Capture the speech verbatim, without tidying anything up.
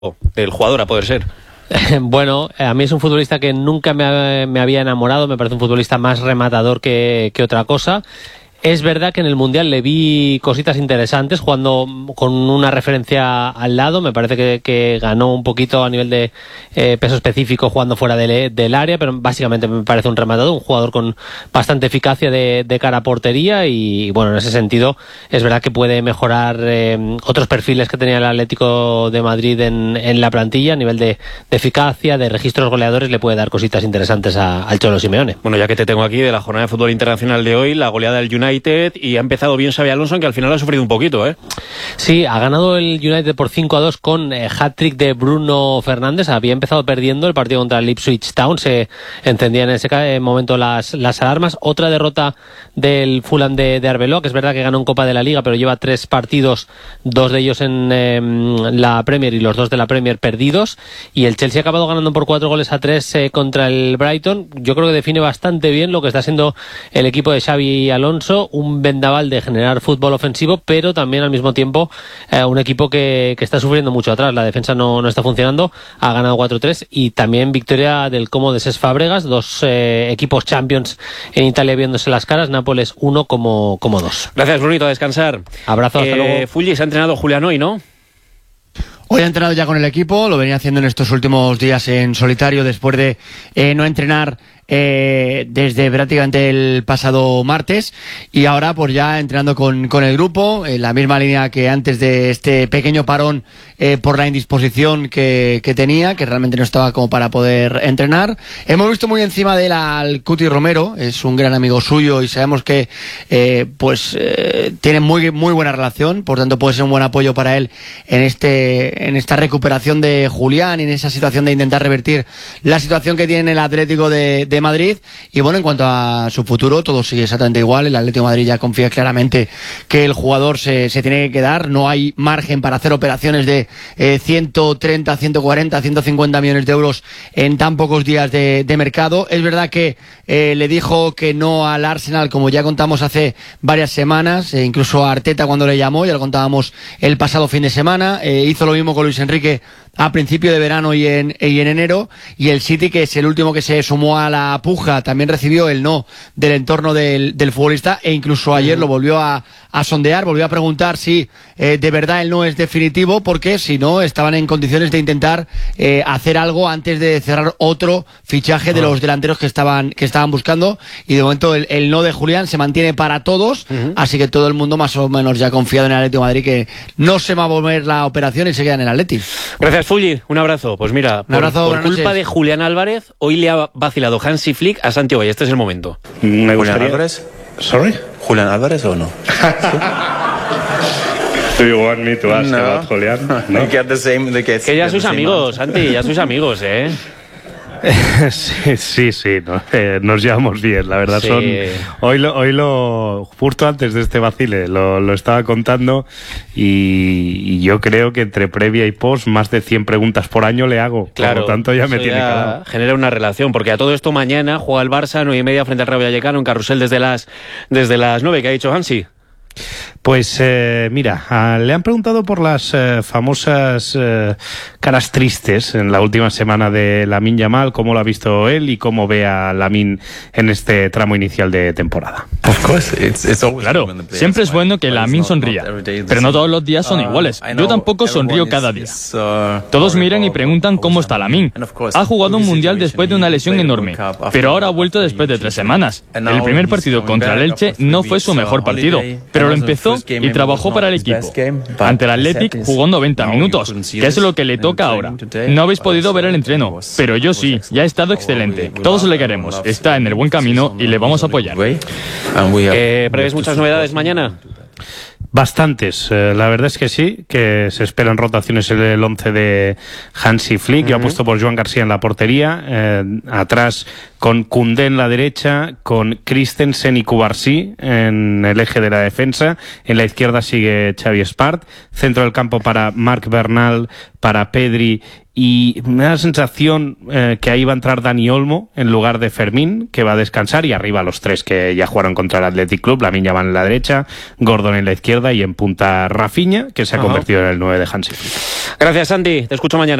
del jugador a poder ser. Bueno, a mí es un futbolista que nunca me, me había enamorado, me parece un futbolista más rematador que, que otra cosa. Es verdad que en el Mundial le vi cositas interesantes jugando con una referencia al lado. Me parece que, que ganó un poquito a nivel de eh, peso específico jugando fuera del, del área, pero básicamente me parece un rematador, un jugador con bastante eficacia de, de cara a portería y bueno, en ese sentido es verdad que puede mejorar eh, otros perfiles que tenía el Atlético de Madrid en, en la plantilla a nivel de, de eficacia, de registros goleadores, le puede dar cositas interesantes a, al Cholo Simeone. Bueno, ya que te tengo aquí de la jornada de fútbol internacional de hoy, la goleada del United, y ha empezado bien Xabi Alonso, aunque al final ha sufrido un poquito, ¿eh? Sí, ha ganado el United por cinco a dos con eh, hat-trick de Bruno Fernández. Había empezado perdiendo el partido contra el Ipswich Town, se encendían en ese momento las, las alarmas. Otra derrota del Fulham de, de Arbeloa, que es verdad que ganó en Copa de la Liga, pero lleva tres partidos, dos de ellos en eh, la Premier y los dos de la Premier perdidos, y el Chelsea ha acabado ganando por cuatro goles a tres eh, contra el Brighton. Yo creo que define bastante bien lo que está siendo el equipo de Xabi Alonso, un vendaval de generar fútbol ofensivo, pero también al mismo tiempo eh, un equipo que, que está sufriendo mucho atrás. La defensa no, no está funcionando, ha ganado cuatro tres, y también victoria del Como de Cesc Fábregas, dos eh, equipos champions en Italia viéndose las caras, Nápoles uno como, como dos. Gracias, Brunito, a descansar. Abrazo, hasta eh, luego. Fulli, se ha entrenado Julián hoy, ¿no? Hoy ha entrenado ya con el equipo, lo venía haciendo en estos últimos días en solitario después de eh, no entrenar Eh, desde prácticamente el pasado martes, y ahora pues ya entrenando con, con el grupo en la misma línea que antes de este pequeño parón eh, por la indisposición que, que tenía, que realmente no estaba como para poder entrenar. Hemos visto muy encima de él al Cuti Romero, es un gran amigo suyo y sabemos que eh, pues eh, tiene muy, muy buena relación, por tanto puede ser un buen apoyo para él en, este, en esta recuperación de Julián y en esa situación de intentar revertir la situación que tiene el Atlético de, de Madrid. Y bueno, en cuanto a su futuro, todo sigue exactamente igual. El Atlético de Madrid ya confía claramente que el jugador se, se tiene que quedar. No hay margen para hacer operaciones de eh, ciento treinta, ciento cuarenta, ciento cincuenta millones de euros en tan pocos días de, de mercado. Es verdad que eh, le dijo que no al Arsenal, como ya contamos hace varias semanas, e incluso a Arteta cuando le llamó, ya lo contábamos el pasado fin de semana. Eh, hizo lo mismo con Luis Enrique a principio de verano y en, y en enero, y el City, que es el último que se sumó a la puja, también recibió el no del entorno del, del futbolista, e incluso ayer lo volvió a, a sondear, volvió a preguntar si eh, de verdad el no es definitivo, porque si no estaban en condiciones de intentar eh, hacer algo antes de cerrar otro fichaje de los delanteros que estaban que estaban buscando, y de momento el, el no de Julián se mantiene para todos, uh-huh. Así que todo el mundo más o menos ya ha confiado en el Atlético de Madrid que no se va a volver la operación y se queda en el Atlético. Gracias, Fulli, un abrazo. Pues mira, un abrazo, por, por culpa noches. de Julián Álvarez, hoy le ha vacilado Hansi Flick a Santiago, y este es el momento. Me gustaría... ¿Julián Álvarez? ¿Sorry? ¿Julián Álvarez o no? Do you want me to ask no. about Julián? No. Get the same, the get, que ya get sois amigos, Santi, ya sois amigos, ¿eh? sí, sí, sí, no, eh, nos llevamos bien, la verdad. Sí. Son hoy lo, hoy lo justo antes de este vacile lo, lo estaba contando, y, y yo creo que entre previa y post más de cien preguntas por año le hago, claro, por lo tanto ya me tiene ya calado. Genera una relación, porque a todo esto mañana juega el Barça nueve y media frente al Rayo Vallecano en Carrusel desde las desde las nueve. ¿Qué ha dicho Hansi? Pues eh, mira, a, le han preguntado por las eh, famosas eh, caras tristes en la última semana de Lamine Yamal, cómo lo ha visto él y cómo ve a Lamine en este tramo inicial de temporada. Claro, siempre es bueno que Lamine sonría, pero no todos los días son iguales. Yo tampoco sonrío cada día. Todos miran y preguntan cómo está Lamine. Ha jugado un mundial después de una lesión enorme, pero ahora ha vuelto después de tres semanas. El primer partido contra el Elche no fue su mejor partido, pero lo empezó y trabajó para el equipo. Ante el Athletic jugó noventa minutos, que es lo que le toca ahora. No habéis podido ver el entreno, pero yo sí, ya ha estado excelente. Todos le queremos, está en el buen camino y le vamos a apoyar. Eh, ¿Prevés muchas novedades mañana? Bastantes, eh, la verdad es que sí, que se esperan rotaciones en el once de Hansi Flick. Uh-huh. Yo apuesto por Joan García en la portería, eh, atrás con Koundé en la derecha, con Christensen y Cubarsí en el eje de la defensa. En la izquierda sigue Xavi Espart, centro del campo para Marc Bernal, para Pedri y me da la sensación eh, que ahí va a entrar Dani Olmo en lugar de Fermín, que va a descansar, y arriba los tres que ya jugaron contra el Athletic Club. Lamine Yamal en la derecha, Gordon en la izquierda y en punta Rafinha, que se ha Ajá. convertido en el nueve de Hansi Flick. Gracias, Santi. Te escucho mañana.